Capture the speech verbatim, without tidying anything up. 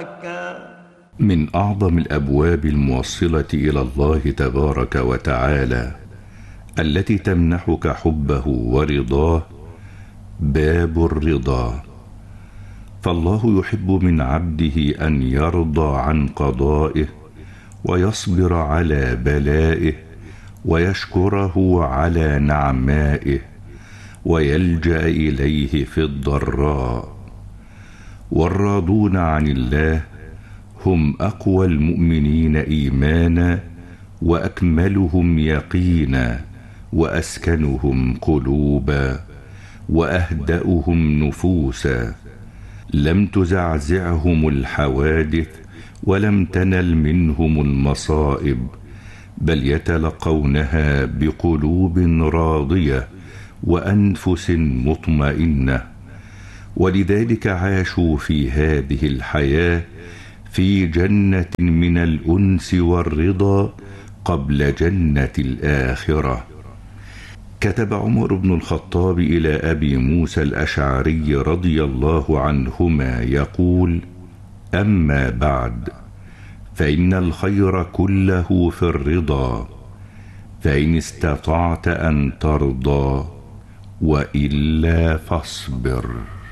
تبارك. من أعظم الأبواب الموصلة إلى الله تبارك وتعالى التي تمنحك حبه ورضاه باب الرضا، فالله يحب من عبده أن يرضى عن قضائه ويصبر على بلائه ويشكره على نعمائه ويلجأ إليه في الضراء. والراضون عن الله هم أقوى المؤمنين إيمانا وأكملهم يقينا وأسكنهم قلوبا وأهدأهم نفوسا. لم تزعزعهم الحوادث ولم تنل منهم المصائب، بل يتلقونها بقلوب راضية وأنفس مطمئنة، ولذلك عاشوا في هذه الحياة في جنة من الأنس والرضا قبل جنة الآخرة. كتب عمر بن الخطاب إلى أبي موسى الأشعري رضي الله عنهما يقول: أما بعد، فإن الخير كله في الرضا، فإن استطعت أن ترضى، وإلا فاصبر.